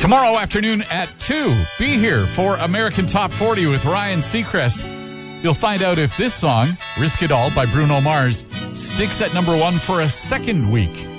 Tomorrow afternoon at 2, be here for American Top 40 with Ryan Seacrest. You'll find out if this song, Risk It All by Bruno Mars, sticks at number 1 for a second week.